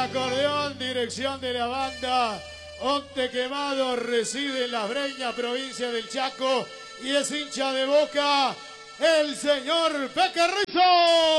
acordeón, dirección de la banda Onte Quemado, reside en Las Breñas, provincia del Chaco, y es hincha de Boca, el señor Peque Rizzo.